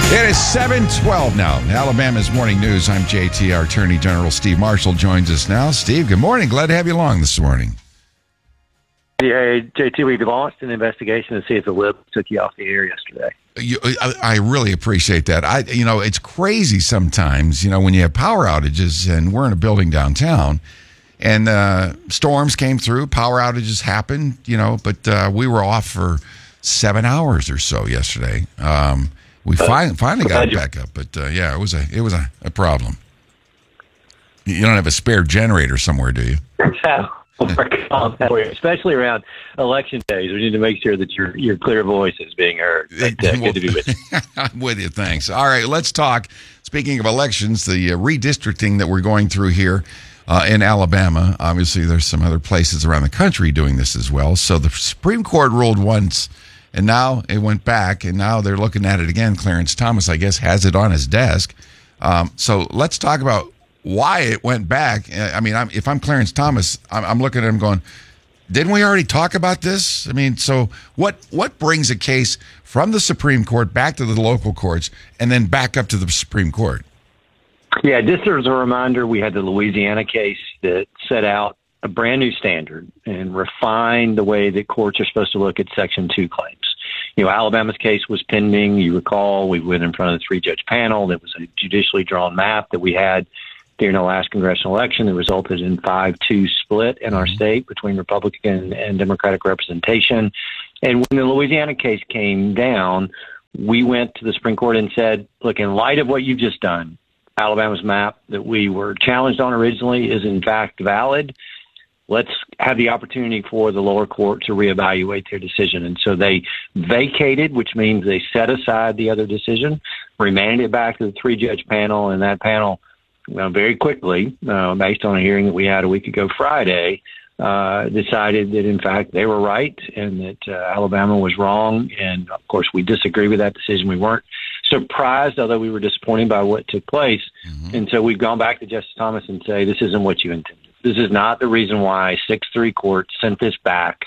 It is 7:12 now. Alabama's Morning News. I'm JT. Our Attorney General Steve Marshall joins us now. Steve, good morning. Glad to have you along this morning. Yeah, JT, we launched an investigation to see if the whip took you off the air yesterday. I really appreciate that. It's crazy sometimes, when you have power outages, and we're in a building downtown, and storms came through, power outages happened, but we were off for 7 hours or so yesterday. We finally got it back up, but it was a problem. You don't have a spare generator somewhere, do you? Especially around election days, we need to make sure that your clear voice is being heard. But, good to be with you. I'm with you. Thanks. All right, let's talk. Speaking of elections, the redistricting that we're going through here in Alabama. Obviously, there's some other places around the country doing this as well. So the Supreme Court ruled once, and now it went back, and now they're looking at it again. Clarence Thomas, I guess, has it on his desk. So let's talk about why it went back. I mean, if I'm Clarence Thomas, I'm looking at him going, didn't we already talk about this? I mean, so what brings a case from the Supreme Court back to the local courts and then back up to the Supreme Court? Yeah, just as a reminder, we had the Louisiana case that set out a brand new standard and refined the way that courts are supposed to look at Section 2 claims. Alabama's case was pending. You recall, we went in front of the three-judge panel. There was a judicially drawn map that we had during the last congressional election that resulted in 5-2 split in our state between Republican and Democratic representation. And when the Louisiana case came down, we went to the Supreme Court and said, look, in light of what you've just done, Alabama's map that we were challenged on originally is in fact valid. Let's have the opportunity for the lower court to reevaluate their decision. And so they vacated, which means they set aside the other decision, remanded it back to the three-judge panel, and that panel very quickly, based on a hearing that we had a week ago Friday, decided that, in fact, they were right and that Alabama was wrong. And, of course, we disagree with that decision. We weren't surprised, although we were disappointed by what took place. Mm-hmm. And so we've gone back to Justice Thomas and say, this isn't what you intended. This is not the reason why 6-3 court sent this back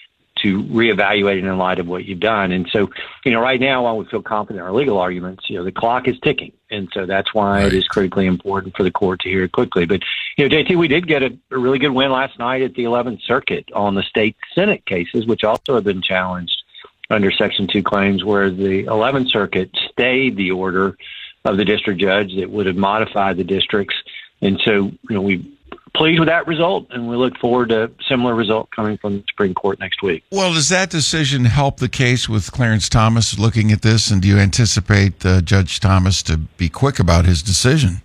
to reevaluate it in light of what you've done. And so, right now, while we feel confident in our legal arguments, the clock is ticking. And so that's why it is critically important for the court to hear it quickly. But, JT, we did get a really good win last night at the 11th Circuit on the state Senate cases, which also have been challenged under Section 2 claims, where the 11th Circuit stayed the order of the district judge that would have modified the districts. And so, we pleased with that result, and we look forward to a similar result coming from the Supreme Court next week. Well, does that decision help the case with Clarence Thomas looking at this, and do you anticipate Judge Thomas to be quick about his decision?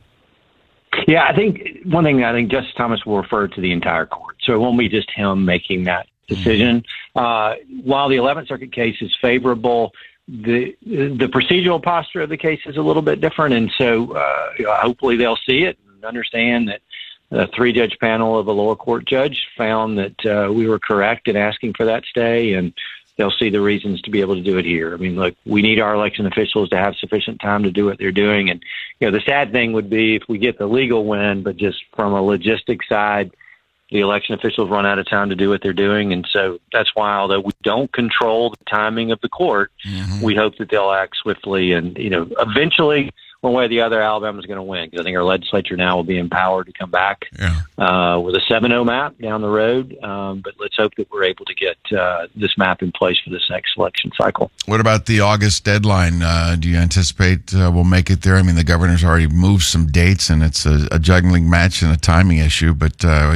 Yeah, I think one thing, Justice Thomas will refer to the entire court, so it won't be just him making that decision. While the 11th Circuit case is favorable, the procedural posture of the case is a little bit different, and so hopefully they'll see it and understand that the three-judge panel of a lower court judge found that we were correct in asking for that stay, and they'll see the reasons to be able to do it here. I mean, look, we need our election officials to have sufficient time to do what they're doing. And, the sad thing would be if we get the legal win, but just from a logistic side, the election officials run out of time to do what they're doing. And so that's why, although we don't control the timing of the court, we hope that they'll act swiftly. And, eventually, one way or the other, Alabama's going to win, because I think our legislature now will be empowered to come back with a 7-0 map down the road. But let's hope that we're able to get this map in place for this next election cycle. What about the August deadline? Do you anticipate we'll make it there? I mean, the governor's already moved some dates, and it's a juggling match and a timing issue, but,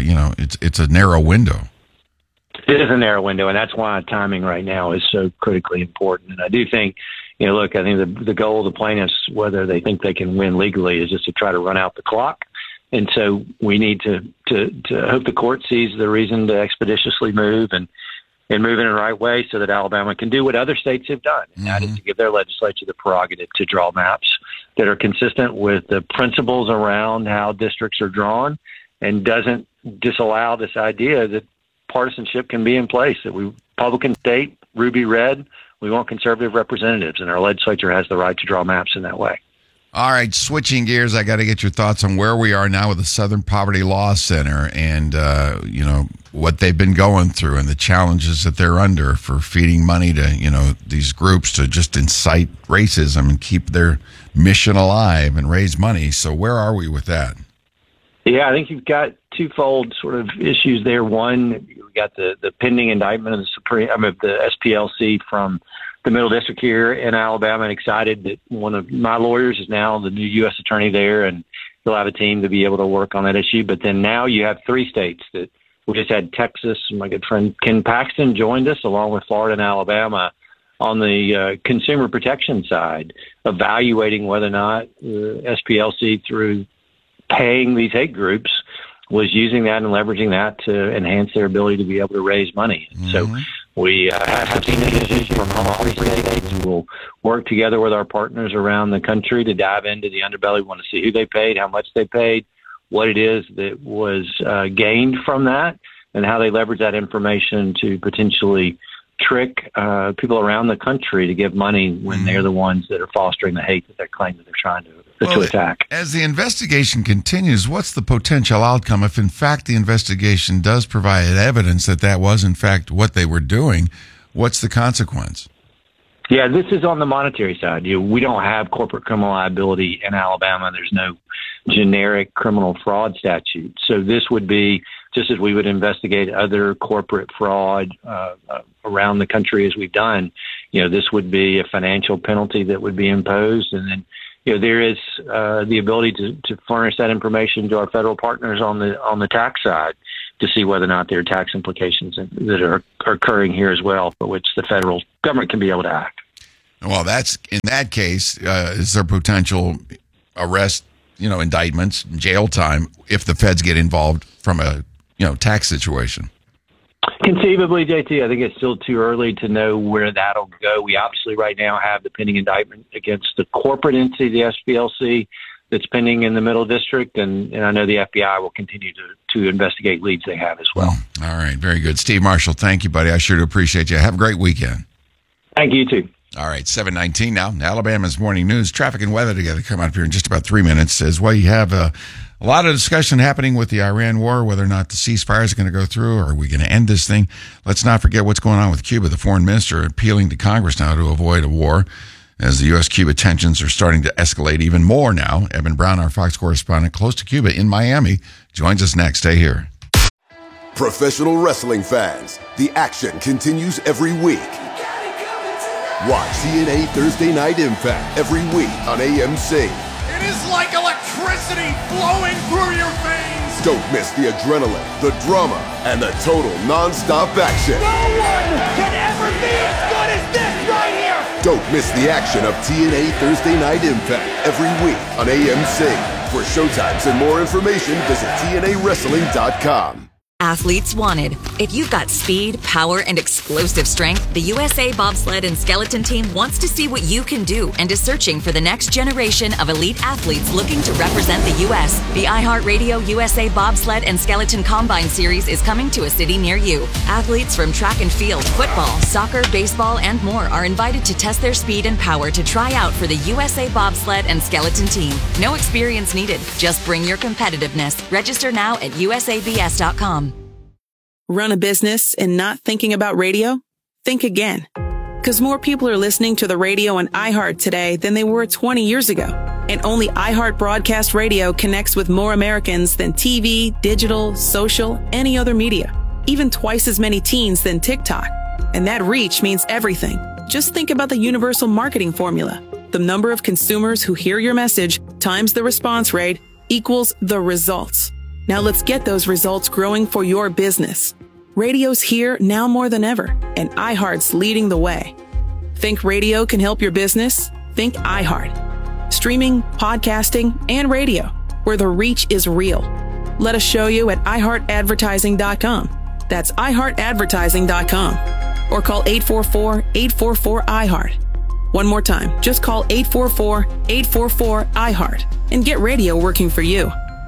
it's a narrow window. It is a narrow window, and that's why timing right now is so critically important. And I do think, I think the goal of the plaintiffs, whether they think they can win legally, is just to try to run out the clock. And so we need to hope the court sees the reason to expeditiously move and move in the right way so that Alabama can do what other states have done, and that is to give their legislature the prerogative to draw maps that are consistent with the principles around how districts are drawn and doesn't disallow this idea that partisanship can be in place, that we Republican state, ruby red, we want conservative representatives, and our legislature has the right to draw maps in that way. All right, switching gears, I got to get your thoughts on where we are now with the Southern Poverty Law Center. And, what they've been going through and the challenges that they're under for feeding money to, these groups to just incite racism and keep their mission alive and raise money. So where are we with that? Yeah, I think you've got twofold sort of issues there. One, you've got the pending indictment of the SPLC from the Middle District here in Alabama, and excited that one of my lawyers is now the new U.S. attorney there, and he'll have a team to be able to work on that issue. But then now you have 3 states that we just had Texas. My good friend Ken Paxton joined us along with Florida and Alabama on the consumer protection side, evaluating whether or not SPLC, through paying these hate groups, was using that and leveraging that to enhance their ability to be able to raise money. Mm-hmm. So we have seen this issue from all 3 states. We'll work together with our partners around the country to dive into the underbelly. We want to see who they paid, how much they paid, what it is that was gained from that, and how they leverage that information to potentially trick people around the country to give money when they're the ones that are fostering the hate that they're claiming that they're trying to attack. As the investigation continues, what's the potential outcome if, in fact, the investigation does provide evidence that that was, in fact, what they were doing? What's the consequence? Yeah, this is on the monetary side. We don't have corporate criminal liability in Alabama. There's no generic criminal fraud statute. So this would be just as we would investigate other corporate fraud around the country as we've done. This would be a financial penalty that would be imposed, and then there is the ability to furnish that information to our federal partners on the tax side to see whether or not there are tax implications that are occurring here as well, for which the federal government can be able to act. Well, that's in that case, is there potential arrest, indictments, jail time if the feds get involved from a tax situation? Conceivably, JT, I think it's still too early to know where that'll go. We obviously right now have the pending indictment against the corporate entity, the SPLC, that's pending in the Middle District, and I know the FBI will continue to investigate leads they have as well. All right, very good. Steve Marshall, thank you, buddy. I sure do appreciate you. Have a great weekend. Thank you, too. All right, 7:19 now. Alabama's Morning News. Traffic and weather together come up here in just about 3 minutes. As well, you have a lot of discussion happening with the Iran war, whether or not the ceasefire is going to go through, or are we going to end this thing? Let's not forget what's going on with Cuba. The foreign minister appealing to Congress now to avoid a war as the U.S.-Cuba tensions are starting to escalate even more now. Evan Brown, our Fox correspondent close to Cuba in Miami, joins us next. Stay here. Professional wrestling fans, the action continues every week. Watch TNA Thursday Night Impact every week on AMC. It is like electricity flowing through your veins. Don't miss the adrenaline, the drama, and the total non-stop action. No one can ever be as good as this right here. Don't miss the action of TNA Thursday Night Impact every week on AMC. For showtimes and more information, visit TNAWrestling.com. Athletes wanted. If you've got speed, power, and explosive strength, the USA Bobsled and Skeleton Team wants to see what you can do and is searching for the next generation of elite athletes looking to represent the U.S. The iHeartRadio USA Bobsled and Skeleton Combine Series is coming to a city near you. Athletes from track and field, football, soccer, baseball, and more are invited to test their speed and power to try out for the USA Bobsled and Skeleton Team. No experience needed. Just bring your competitiveness. Register now at usabs.com. Run a business and not thinking about radio? Think again. Because more people are listening to the radio on iHeart today than they were 20 years ago. And only iHeart Broadcast Radio connects with more Americans than TV, digital, social, any other media. Even twice as many teens than TikTok. And that reach means everything. Just think about the universal marketing formula. The number of consumers who hear your message times the response rate equals the results. Now let's get those results growing for your business. Radio's here now more than ever, and iHeart's leading the way. Think radio can help your business? Think iHeart. Streaming, podcasting, and radio, where the reach is real. Let us show you at iHeartAdvertising.com. That's iHeartAdvertising.com. Or call 844-844-iHeart. One more time, just call 844-844-iHeart and get radio working for you.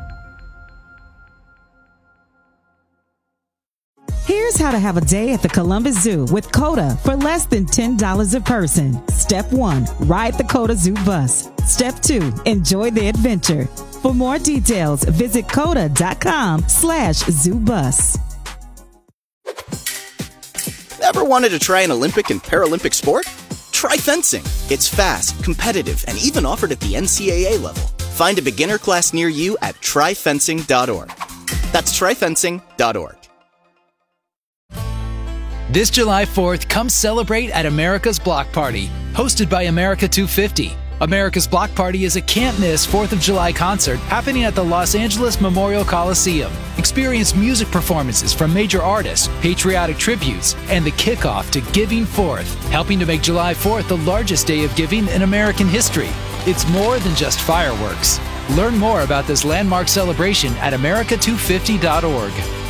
Here's how to have a day at the Columbus Zoo with COTA for less than $10 a person. Step 1, ride the COTA Zoo bus. Step 2, enjoy the adventure. For more details, visit COTA.com/ZooBus. Ever wanted to try an Olympic and Paralympic sport? Try fencing. It's fast, competitive, and even offered at the NCAA level. Find a beginner class near you at tryfencing.org. That's tryfencing.org. This July 4th, come celebrate at America's Block Party, hosted by America 250. America's Block Party is a can't-miss 4th of July concert happening at the Los Angeles Memorial Coliseum. Experience music performances from major artists, patriotic tributes, and the kickoff to Giving Forth, helping to make July 4th the largest day of giving in American history. It's more than just fireworks. Learn more about this landmark celebration at america250.org.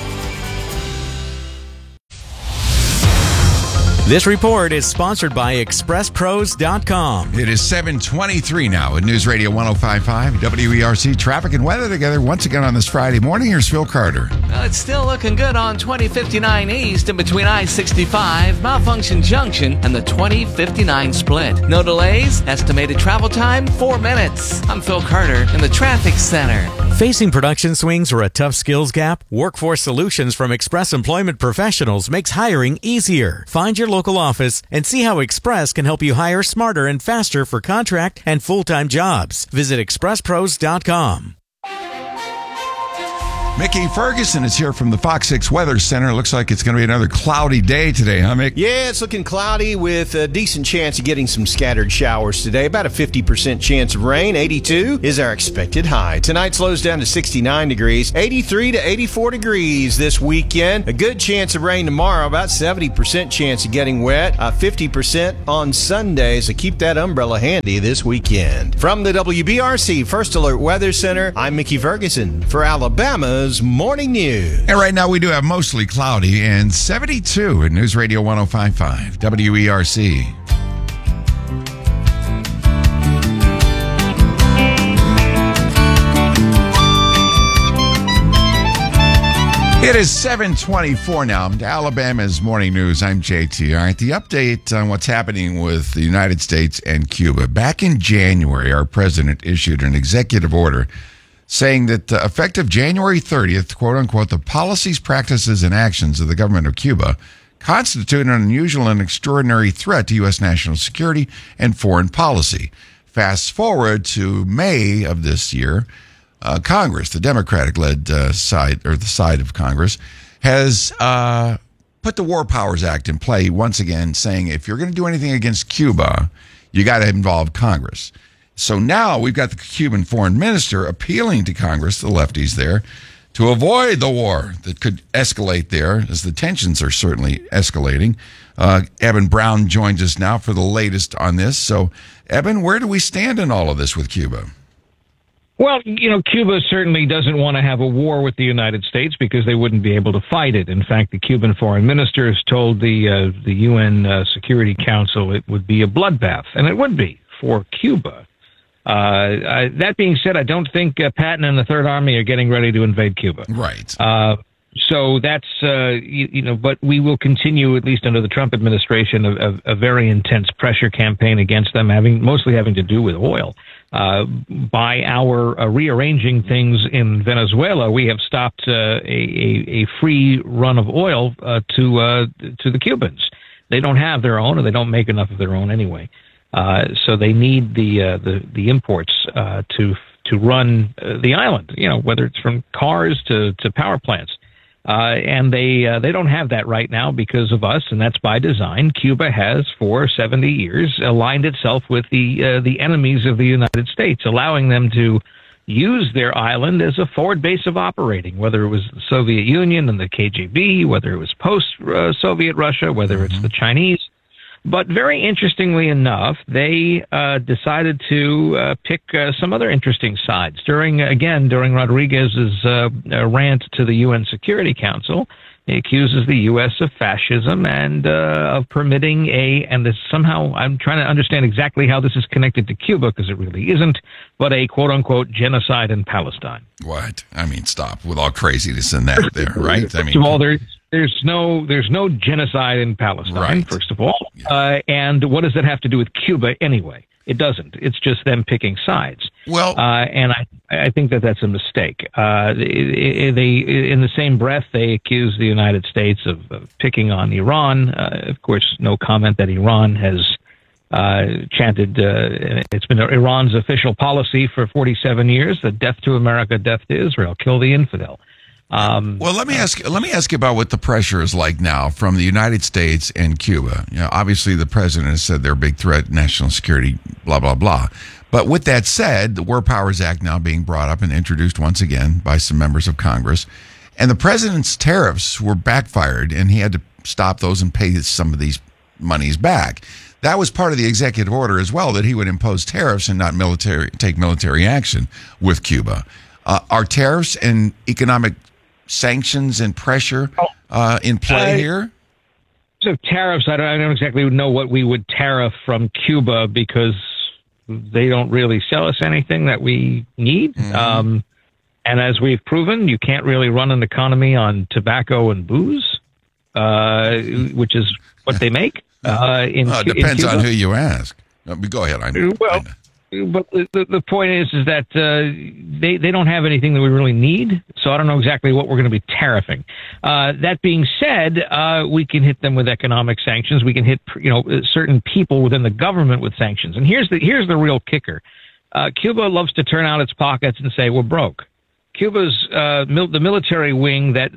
This report is sponsored by ExpressPros.com. It is 7:23 now at News Radio 105.5 WERC. Traffic and weather together once again on this Friday morning. Here's Phil Carter. Well, it's still looking good on 2059 East in between I-65, Malfunction Junction, and the 2059 split. No delays. Estimated travel time, 4 minutes. I'm Phil Carter in the Traffic Center. Facing production swings or a tough skills gap? Workforce Solutions from Express Employment Professionals makes hiring easier. Find your local office and see how Express can help you hire smarter and faster for contract and full-time jobs. Visit ExpressPros.com. Mickey Ferguson is here from the Fox 6 Weather Center. Looks like it's going to be another cloudy day today, huh, Mick? Yeah, it's looking cloudy with a decent chance of getting some scattered showers today. About a 50% chance of rain. 82 is our expected high. Tonight slows down to 69 degrees. 83 to 84 degrees this weekend. A good chance of rain tomorrow. About 70% chance of getting wet. 50% on Sunday. So keep that umbrella handy this weekend. From the WBRC First Alert Weather Center, I'm Mickey Ferguson for Alabama's Morning News. And right now we do have mostly cloudy and 72 at News Radio 105.5 WERC. It is 7:24 now. To Alabama's Morning News, I'm JT. All right, the update on what's happening with the United States and Cuba. Back in January, our president issued an executive order saying that effective January 30th, quote unquote, the policies, practices, and actions of the government of Cuba constitute an unusual and extraordinary threat to U.S. national security and foreign policy. Fast forward to May of this year, Congress, the Democratic-led side, or the side of Congress, has put the War Powers Act in play once again, saying if you're going to do anything against Cuba, you got to involve Congress. So now we've got the Cuban foreign minister appealing to Congress, the lefties there, to avoid the war that could escalate there, as the tensions are certainly escalating. Eben Brown joins us now for the latest on this. So, Eben, where do we stand in all of this with Cuba? Well, Cuba certainly doesn't want to have a war with the United States because they wouldn't be able to fight it. In fact, the Cuban foreign minister has told the UN Security Council it would be a bloodbath, and it would be for Cuba. That being said, I don't think Patton and the Third Army are getting ready to invade Cuba. Right. So that's, but we will continue, at least under the Trump administration, a very intense pressure campaign against them, mostly having to do with oil. By our rearranging things in Venezuela, we have stopped a free run of oil to the Cubans. They don't have their own, or they don't make enough of their own anyway. So they need the imports to run the island. Whether it's from cars to power plants, and they don't have that right now because of us, and that's by design. Cuba has for 70 years aligned itself with the enemies of the United States, allowing them to use their island as a forward base of operating, whether it was the Soviet Union and the KGB, whether it was post-Soviet Russia, whether it's the Chinese. But very interestingly enough, they decided to pick some other interesting sides. During Rodriguez's rant to the UN Security Council, he accuses the U.S. of fascism and of permitting and this somehow, I'm trying to understand exactly how this is connected to Cuba, because it really isn't, but a quote-unquote genocide in Palestine. What? I mean, stop with all craziness in that there, right? I mean, first of all, there's no genocide in Palestine, right, first of all. Yeah. And what does that have to do with Cuba anyway? It doesn't. It's just them picking sides. Well, and I think that's a mistake. They in the same breath, they accuse the United States of picking on Iran. Of course, no comment that Iran has chanted. It's been Iran's official policy for 47 years: that death to America, death to Israel, kill the infidel. Well, let me ask you about what the pressure is like now from the United States and Cuba. Obviously, the president has said they're a big threat, national security, blah blah blah. But with that said, the War Powers Act now being brought up and introduced once again by some members of Congress, and the president's tariffs were backfired, and he had to stop those and pay some of these monies back. That was part of the executive order as well, that he would impose tariffs and not take military action with Cuba. Are tariffs and economic sanctions and pressure in play here? So tariffs, I don't exactly know what we would tariff from Cuba because they don't really sell us anything that we need. Mm-hmm. And as we've proven, you can't really run an economy on tobacco and booze, which is what they make. It depends on who you ask. Go ahead. But the point is that they don't have anything that we really need, so I don't know exactly what we're going to be tariffing. That being said, we can hit them with economic sanctions. We can hit certain people within the government with sanctions. And here's the real kicker: Cuba loves to turn out its pockets and say we're broke. Cuba's the military wing that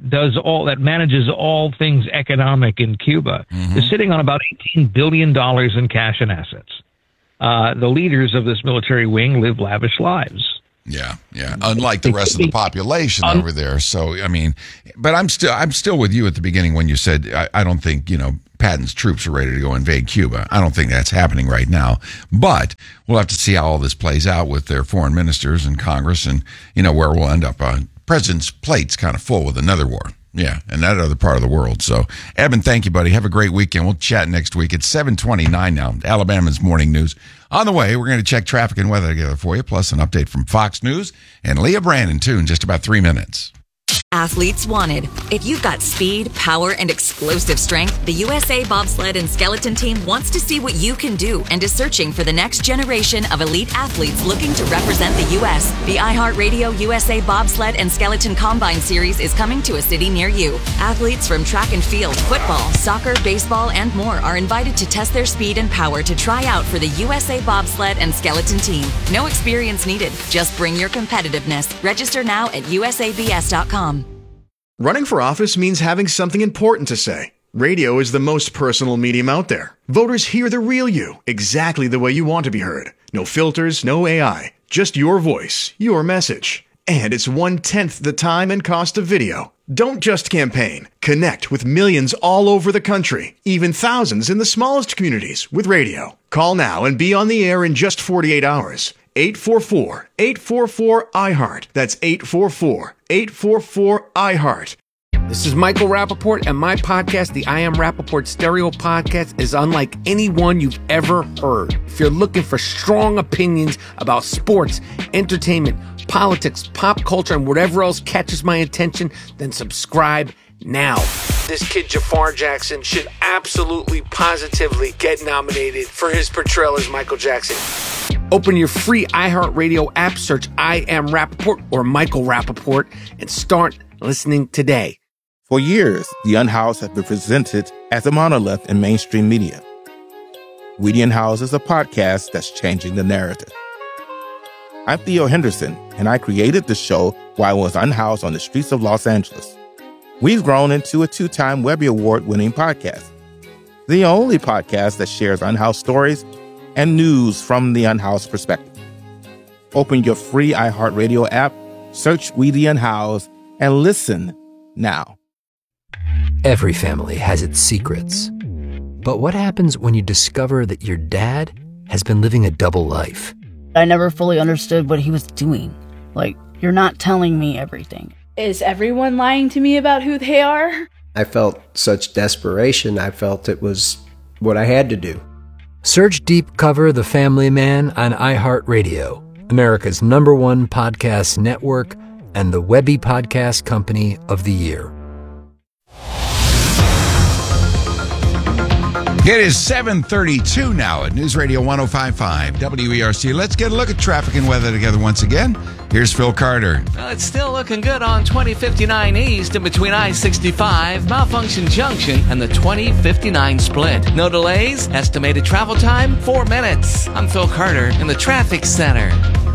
manages all things economic in Cuba is sitting on about $18 billion in cash and assets. The leaders of this military wing live lavish lives. Yeah. Unlike the rest of the population over there. So, I mean, but I'm still with you at the beginning when you said I don't think, Patton's troops are ready to go invade Cuba. I don't think that's happening right now. But we'll have to see how all this plays out with their foreign ministers and Congress and, where we'll end up. President's plate's kind of full with another war. Yeah, and that other part of the world. So, Eben, thank you, buddy. Have a great weekend. We'll chat next week. It's 7:29 now. Alabama's Morning News. On the way, we're going to check traffic and weather together for you, plus an update from Fox News and Leah Brandon, too, in just about 3 minutes. Athletes wanted. If you've got speed, power, and explosive strength, the USA Bobsled and Skeleton Team wants to see what you can do and is searching for the next generation of elite athletes looking to represent the U.S. The iHeartRadio USA Bobsled and Skeleton Combine Series is coming to a city near you. Athletes from track and field, football, soccer, baseball, and more are invited to test their speed and power to try out for the USA Bobsled and Skeleton Team. No experience needed. Just bring your competitiveness. Register now at usabs.com. Running for office means having something important to say. Radio is the most personal medium out there. Voters hear the real you, exactly the way you want to be heard. No filters, no AI, just your voice, your message. And it's 1/10 the time and cost of video. Don't just campaign. Connect with millions all over the country, even thousands in the smallest communities with radio. Call now and be on the air in just 48 hours. 844-844-iHeart. That's 844-844-iHeart. This is Michael Rappaport, and my podcast, the I Am Rappaport Stereo Podcast, is unlike any one you've ever heard. If you're looking for strong opinions about sports, entertainment, politics, pop culture, and whatever else catches my attention, then subscribe now. This kid Jafar Jackson should absolutely, positively get nominated for his portrayal as Michael Jackson. Open your free iHeartRadio app, search I Am Rappaport or Michael Rappaport, and start listening today. For years, The Unhoused has been presented as a monolith in mainstream media. We The Unhoused is a podcast that's changing the narrative. I'm Theo Henderson, and I created the show while I was unhoused on the streets of Los Angeles. We've grown into a 2-time Webby Award-winning podcast, the only podcast that shares unhoused stories and news from the unhoused perspective. Open your free iHeartRadio app, search We The Unhoused, and listen now. Every family has its secrets. But what happens when you discover that your dad has been living a double life? I never fully understood what he was doing. Like, you're not telling me everything. Is everyone lying to me about who they are? I felt such desperation. I felt it was what I had to do. Search Deep Cover The Family Man on iHeartRadio, America's #1 podcast network and the Webby Podcast Company of the Year. It is 7:32 now at News Radio 105.5 WERC. Let's get a look at traffic and weather together once again. Here's Phil Carter. Well, it's still looking good on 2059 East in between I-65, Malfunction Junction, and the 2059 split. No delays. Estimated travel time, 4 minutes. I'm Phil Carter in the Traffic Center.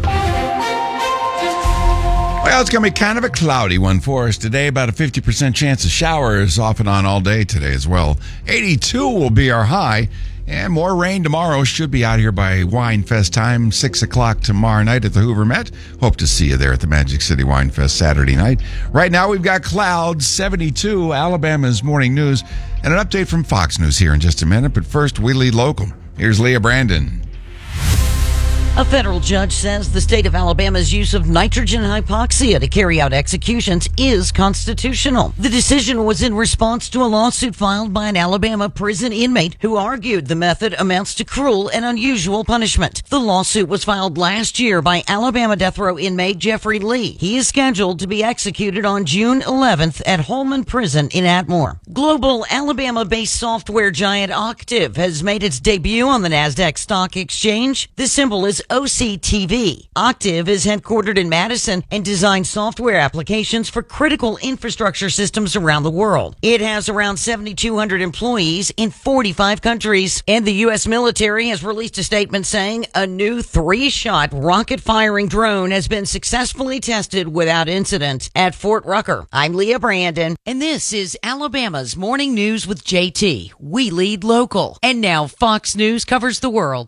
Well, it's going to be kind of a cloudy one for us today. About a 50% chance of showers off and on all day today as well. 82 will be our high. And more rain tomorrow. Should be out here by Wine Fest time, 6 o'clock tomorrow night at the Hoover Met. Hope to see you there at the Magic City Wine Fest Saturday night. Right now we've got clouds, 72, Alabama's morning news, and an update from Fox News here in just a minute. But first, we lead local. Here's Leah Brandon. A federal judge says the state of Alabama's use of nitrogen hypoxia to carry out executions is constitutional. The decision was in response to a lawsuit filed by an Alabama prison inmate who argued the method amounts to cruel and unusual punishment. The lawsuit was filed last year by Alabama death row inmate Jeffrey Lee. He is scheduled to be executed on June 11th at Holman Prison in Atmore. Global Alabama-based software giant Octave has made its debut on the NASDAQ Stock Exchange. The symbol is OCTV. Octave is headquartered in Madison and designs software applications for critical infrastructure systems around the world. It has around 7,200 employees in 45 countries. And the U.S. military has released a statement saying a new 3-shot rocket-firing drone has been successfully tested without incident at Fort Rucker. I'm Leah Brandon, and this is Alabama's Morning News with JT. We lead local. And now Fox News covers the world.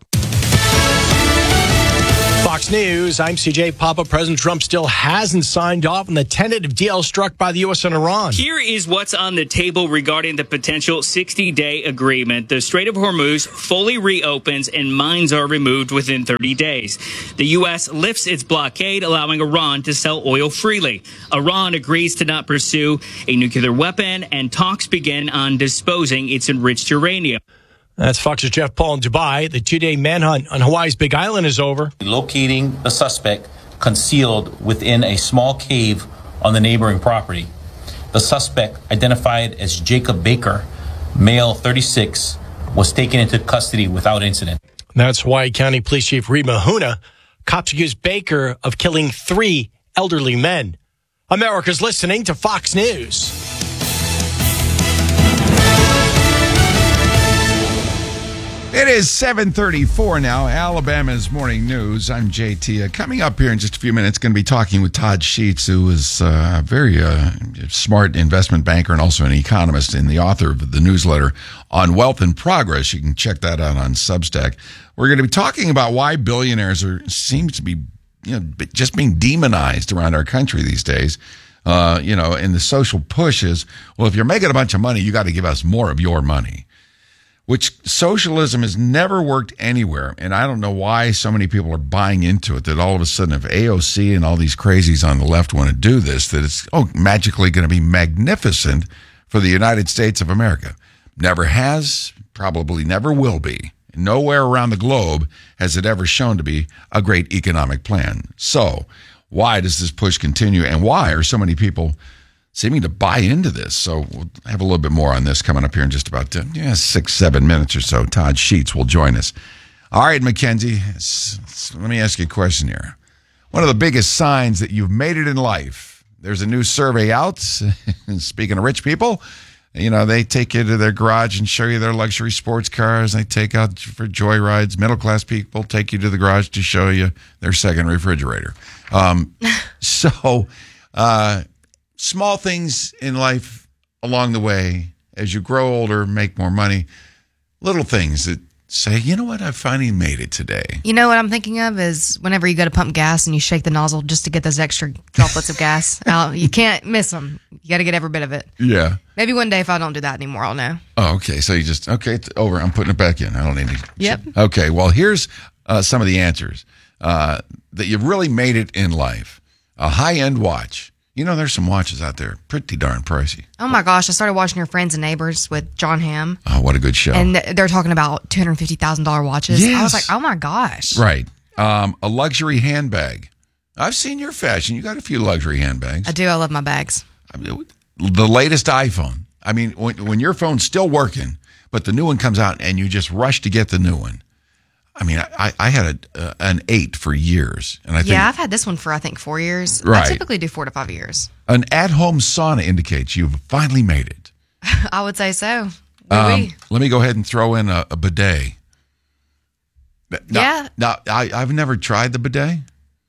Fox News, I'm CJ Papa. President Trump still hasn't signed off on the tentative deal struck by the U.S. and Iran. Here is what's on the table regarding the potential 60-day agreement. The Strait of Hormuz fully reopens and mines are removed within 30 days. The U.S. lifts its blockade, allowing Iran to sell oil freely. Iran agrees to not pursue a nuclear weapon, and talks begin on disposing its enriched uranium. That's Fox's Jeff Paul in Dubai. The 2-day manhunt on Hawaii's Big Island is over. Locating the suspect concealed within a small cave on the neighboring property. The suspect, identified as Jacob Baker, male 36, was taken into custody without incident. That's Hawaii County Police Chief Reed Mahuna. Cops accused Baker of killing 3 elderly men. America's listening to Fox News. It is 7:34 now, Alabama's morning news. I'm JT. Coming up here in just a few minutes, going to be talking with Todd Sheets, who is a very smart investment banker and also an economist and the author of the newsletter on Wealth in Progress. You can check that out on Substack. We're going to be talking about why billionaires seem to be just being demonized around our country these days. And the social push is, well, if you're making a bunch of money, you got to give us more of your money. Which socialism has never worked anywhere. And I don't know why so many people are buying into it, that all of a sudden if AOC and all these crazies on the left want to do this, that it's magically going to be magnificent for the United States of America. Never has, probably never will be. Nowhere around the globe has it ever shown to be a great economic plan. So why does this push continue, and why are so many people seeming to buy into this? So we'll have a little bit more on this coming up here in just about 6-7 minutes or so. Todd Sheets will join us. All right, Mackenzie, let me ask you a question here. One of the biggest signs that you've made it in life, there's a new survey out. Speaking of rich people, they take you to their garage and show you their luxury sports cars. They take out for joyrides. Middle-class people take you to the garage to show you their second refrigerator. Small things in life along the way, as you grow older, make more money, little things that say, you know what, I finally made it today. You know what I'm thinking of is whenever you go to pump gas and you shake the nozzle just to get those extra droplets of gas out, you can't miss them. You got to get every bit of it. Yeah. Maybe one day if I don't do that anymore, I'll know. Oh, okay. So you just, it's over. I'm putting it back in. I don't need to. Yep. Okay. Well, here's some of the answers that you've really made it in life. A high-end watch. There's some watches out there, pretty darn pricey. Oh my gosh, I started watching Your Friends and Neighbors with John Hamm. Oh, what a good show. And they're talking about $250,000 watches. Yes. I was like, oh my gosh. Right. A luxury handbag. I've seen your fashion. You got a few luxury handbags. I do. I love my bags. The latest iPhone. I mean, when your phone's still working, but the new one comes out and you just rush to get the new one. I mean, I had an 8 for years, and I think I've had this one for I think 4 years. Right. I typically do 4 to 5 years. An at-home sauna indicates you've finally made it. I would say so. Let me go ahead and throw in a bidet. Yeah. Now, I've never tried the bidet.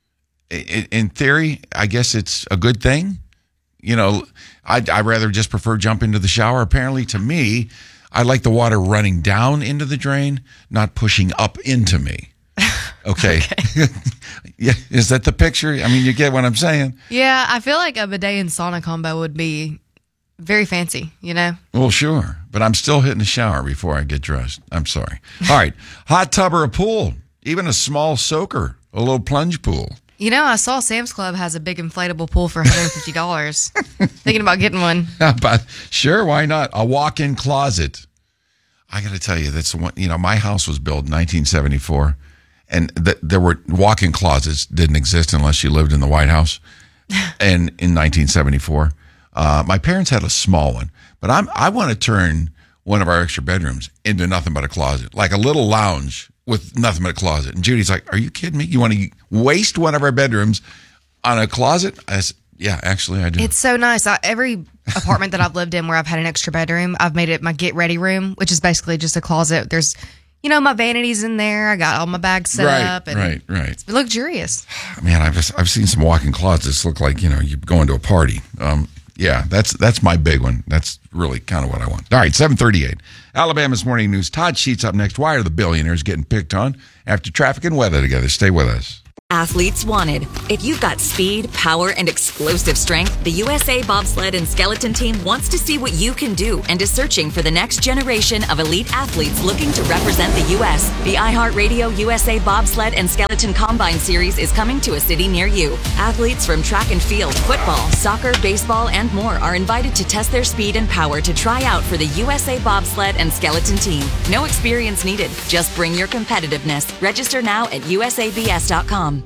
In theory, I guess it's a good thing. You know, I'd rather just prefer jump into the shower. Apparently, to me, I like the water running down into the drain, not pushing up into me. Okay. Yeah, is that the picture? I mean, you get what I'm saying? Yeah, I feel like a bidet and sauna combo would be very fancy, you know? Well, sure. But I'm still hitting the shower before I get dressed. I'm sorry. All right. Hot tub or a pool, even a small soaker, a little plunge pool. You know, I saw Sam's Club has a big inflatable pool for $150. Thinking about getting one. But sure, why not? A walk-in closet. I got to tell you, that's one. You know, my house was built in 1974, and there were walk-in closets didn't exist unless you lived in the White House. And in 1974, my parents had a small one, but I want to turn one of our extra bedrooms into nothing but a closet, like a little lounge with nothing but a closet. And Judy's like, "Are you kidding me? You want to waste one of our bedrooms on a closet?" I said, "Yeah, actually, I do." It's so nice. Every apartment that I've lived in where I've had an extra bedroom, I've made it my get ready room, which is basically just a closet. There's, you know, my vanities in there. I got all my bags set up. And Right. It's luxurious. Man, I've seen some walk-in closets look like, you know, you're going to a party. Yeah, that's my big one. That's really kind of what I want. All right, 7:38. Alabama's Morning News. Todd Sheets up next. Why are the billionaires getting picked on after traffic and weather together? Stay with us. Athletes wanted. If you've got speed, power, and explosive strength, the USA Bobsled and Skeleton Team wants to see what you can do and is searching for the next generation of elite athletes looking to represent the U.S. The iHeartRadio USA Bobsled and Skeleton Combine Series is coming to a city near you. Athletes from track and field, football, soccer, baseball, and more are invited to test their speed and power to try out for the USA Bobsled and Skeleton Team. No experience needed. Just bring your competitiveness. Register now at usabs.com.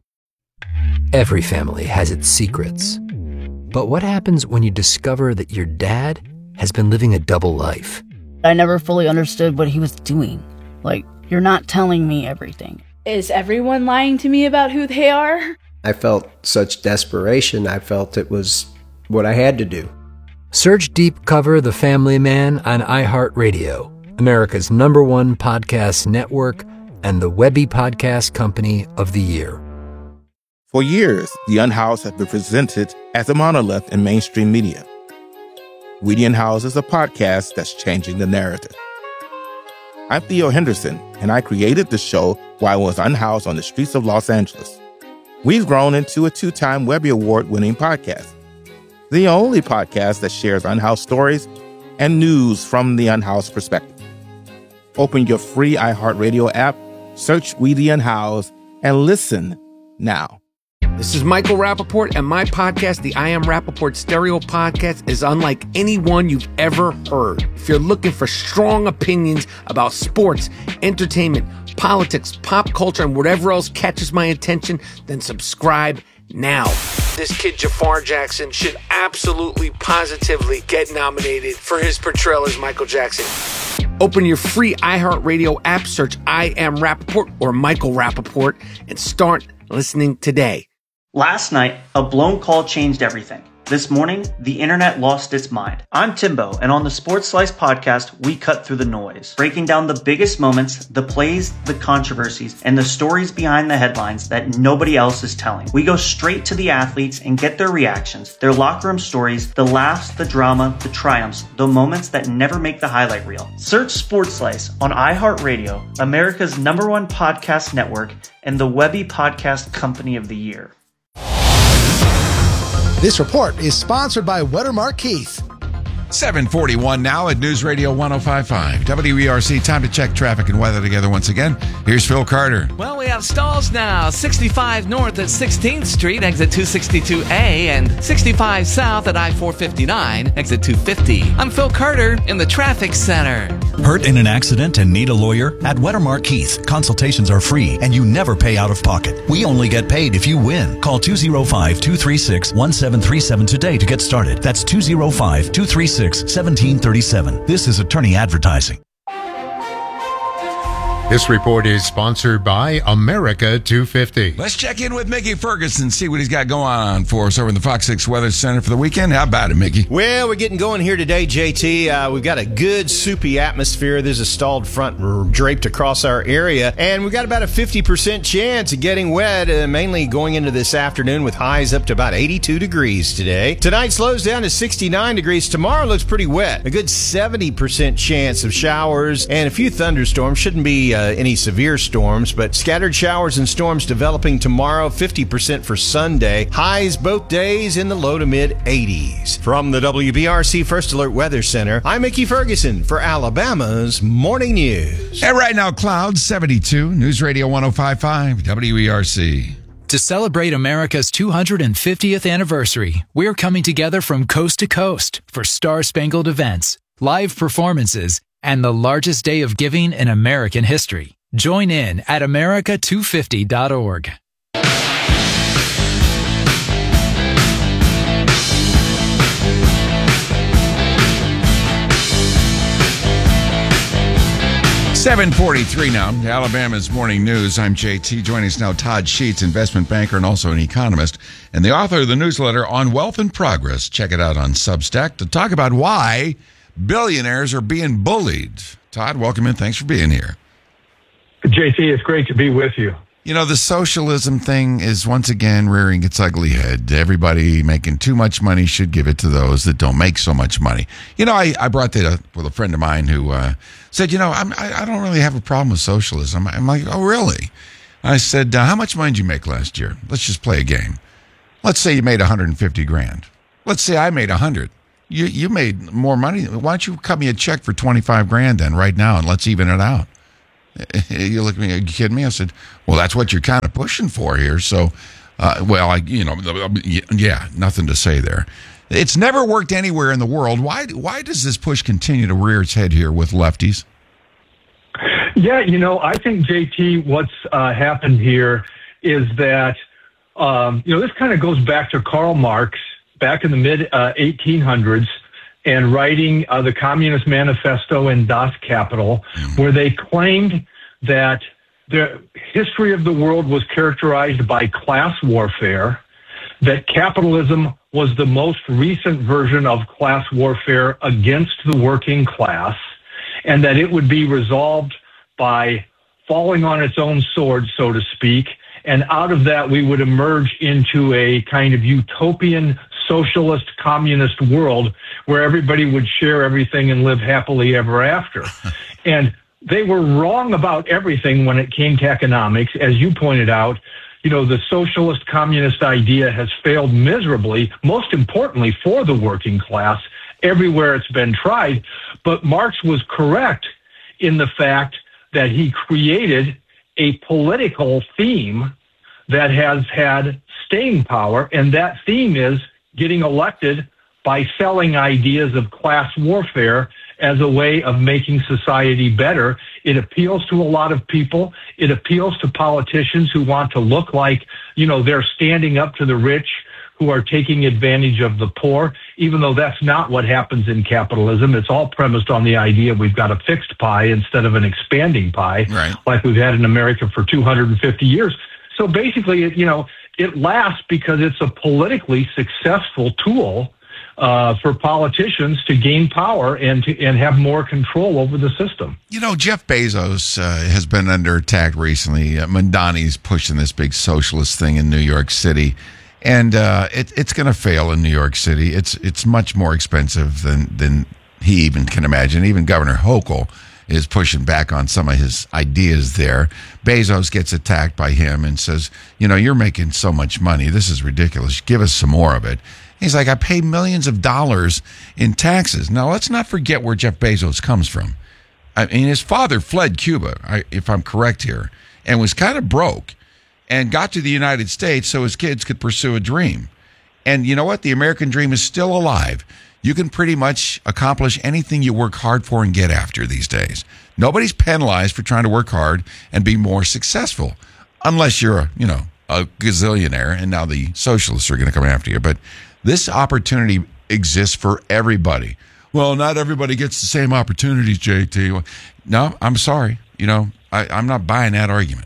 Every family has its secrets. But what happens when you discover that your dad has been living a double life? I never fully understood what he was doing. Like, you're not telling me everything. Is everyone lying to me about who they are? I felt such desperation, I felt it was what I had to do. Search Deep Cover The Family Man on iHeartRadio, America's #1 podcast network and the Webby Podcast Company of the Year. For years, the Unhoused have been presented as a monolith in mainstream media. Weedy and House is a podcast that's changing the narrative. I'm Theo Henderson, and I created the show while I was unhoused on the streets of Los Angeles. We've grown into a 2-time Webby Award-winning podcast, the only podcast that shares unhoused stories and news from the unhoused perspective. Open your free iHeartRadio app, search Weedy and House, and listen now. This is Michael Rappaport, and my podcast, the I Am Rappaport Stereo Podcast, is unlike any one you've ever heard. If you're looking for strong opinions about sports, entertainment, politics, pop culture, and whatever else catches my attention, then subscribe now. This kid Jafar Jackson should absolutely, positively get nominated for his portrayal as Michael Jackson. Open your free iHeartRadio app, search I Am Rappaport or Michael Rappaport, and start listening today. Last night, a blown call changed everything. This morning, the internet lost its mind. I'm Timbo, and on the Sports Slice podcast, we cut through the noise, breaking down the biggest moments, the plays, the controversies, and the stories behind the headlines that nobody else is telling. We go straight to the athletes and get their reactions, their locker room stories, the laughs, the drama, the triumphs, the moments that never make the highlight reel. Search Sports Slice on iHeartRadio, America's #1 podcast network, and the Webby Podcast Company of the Year. This report is sponsored by Wettermark Keith. 7:41 now at News Radio 105.5 WERC. Time to check traffic and weather together once again. Here's Phil Carter. Well, we have stalls now. 65 north at 16th Street, exit 262A, and 65 south at I-459, exit 250. I'm Phil Carter in the traffic center. Hurt in an accident and need a lawyer? At Wettermark Keith, consultations are free and you never pay out of pocket. We only get paid if you win. Call 205-236-1737 today to get started. That's 205-236-1737. This is attorney advertising. This report is sponsored by America 250. Let's check in with Mickey Ferguson, see what he's got going on for us over in the Fox 6 Weather Center for the weekend. How about it, Mickey? Well, we're getting going here today, JT. We've got a good soupy atmosphere. There's a stalled front draped across our area, and we've got about a 50% chance of getting wet, mainly going into this afternoon with highs up to about 82 degrees today. Tonight slows down to 69 degrees. Tomorrow looks pretty wet. A good 70% chance of showers and a few thunderstorms. Shouldn't be any severe storms, but scattered showers and storms developing tomorrow, 50% for Sunday. Highs both days in the low to mid 80s. From the WBRC First Alert Weather Center, I'm Mickey Ferguson for Alabama's Morning News. And right now, clouds 72, News Radio 105.5, WERC. To celebrate America's 250th anniversary, we're coming together from coast to coast for star-spangled events, live performances, and the largest day of giving in American history. Join in at America250.org. $7:43 now, Alabama's Morning News. I'm JT. Joining us now, Todd Sheets, investment banker and also an economist, and the author of the newsletter On Wealth and Progress. Check it out on Substack to talk about why billionaires are being bullied. Todd, welcome in. Thanks for being here. JT, it's great to be with you. You know, the socialism thing is once again rearing its ugly head. Everybody making too much money should give it to those that don't make so much money. You know, I brought that up with a friend of mine who said, you know, I don't really have a problem with socialism. I'm like, oh, really? I said, how much money did you make last year? Let's just play a game. Let's say you made $150,000. Let's say I made $100,000. You made more money. Why don't you cut me a check for $25,000 then right now and let's even it out? You look at me, are you kidding me? I said, well, that's what you're kind of pushing for here. So, yeah, nothing to say there. It's never worked anywhere in the world. Why does this push continue to rear its head here with lefties? Yeah, you know, I think, JT, what's happened here is that, this kind of goes back to Karl Marx back in the mid-1800s and writing the Communist Manifesto in Das Kapital, where they claimed that the history of the world was characterized by class warfare, that capitalism was the most recent version of class warfare against the working class, and that it would be resolved by falling on its own sword, so to speak, and out of that we would emerge into a kind of utopian socialist communist world where everybody would share everything and live happily ever after. And they were wrong about everything when it came to economics. As you pointed out, you know, the socialist communist idea has failed miserably, most importantly for the working class, everywhere it's been tried. But Marx was correct in the fact that he created a political theme that has had staying power, and that theme is getting elected by selling ideas of class warfare as a way of making society better. It appeals to a lot of people. It appeals to politicians who want to look like, you know, they're standing up to the rich who are taking advantage of the poor, even though that's not what happens in capitalism. It's all premised on the idea we've got a fixed pie instead of an expanding pie, right, like we've had in America for 250 years. So basically, it lasts because it's a politically successful tool for politicians to gain power and have more control over the system. You know, Jeff Bezos has been under attack recently. Mondani's pushing this big socialist thing in New York City, and it's going to fail in New York City. It's much more expensive than he even can imagine. Even Governor Hochul is pushing back on some of his ideas there. Bezos gets attacked by him and says, you know, you're making so much money. This is ridiculous. Give us some more of it. He's like, I pay millions of dollars in taxes. Now, let's not forget where Jeff Bezos comes from. I mean, his father fled Cuba, if I'm correct here, and was kind of broke and got to the United States so his kids could pursue a dream. And you know what? The American dream is still alive. you can pretty much accomplish anything you work hard for and get after these days. Nobody's penalized for trying to work hard and be more successful, unless you're a gazillionaire, and now the socialists are going to come after you. But this opportunity exists for everybody. Well, not everybody gets the same opportunities, JT. No, I'm sorry. I'm not buying that argument.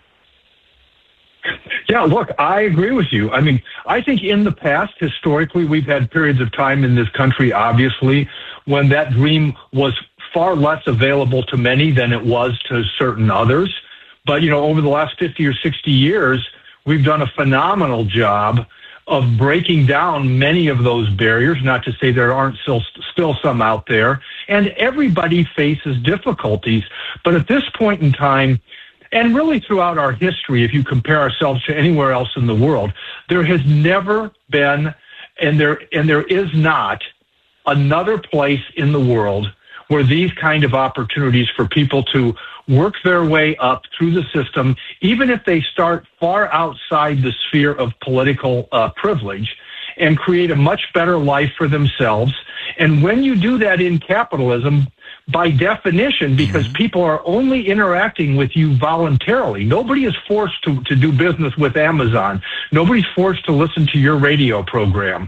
Yeah, look, I agree with you. I mean, I think in the past, historically, we've had periods of time in this country, obviously, when that dream was far less available to many than it was to certain others. But, over the last 50 or 60 years, we've done a phenomenal job of breaking down many of those barriers, not to say there aren't still some out there. And everybody faces difficulties. But at this point in time, and really throughout our history, if you compare ourselves to anywhere else in the world, there has never been, and there is not, another place in the world where these kind of opportunities for people to work their way up through the system, even if they start far outside the sphere of political privilege, and create a much better life for themselves. And when you do that in capitalism, by definition, because people are only interacting with you voluntarily. Nobody is forced to do business with Amazon. Nobody's forced to listen to your radio program.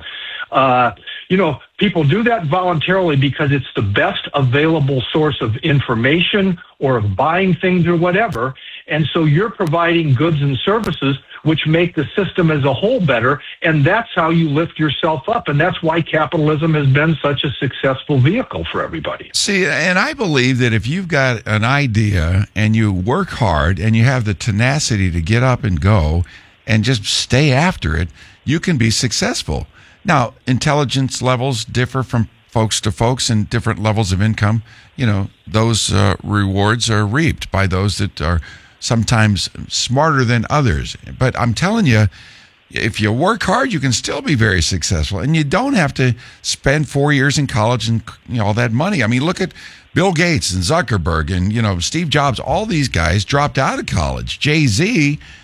People do that voluntarily because it's the best available source of information or of buying things or whatever. And so you're providing goods and services which make the system as a whole better, and that's how you lift yourself up, and that's why capitalism has been such a successful vehicle for everybody. See, and I believe that if you've got an idea and you work hard and you have the tenacity to get up and go and just stay after it, you can be successful. Now, intelligence levels differ from folks to folks and different levels of income. Those rewards are reaped by those that are sometimes smarter than others. But I'm telling you, if you work hard, you can still be very successful. And you don't have to spend 4 years in college and all that money. I mean, look at Bill Gates and Zuckerberg and, Steve Jobs. All these guys dropped out of college. Jay-Z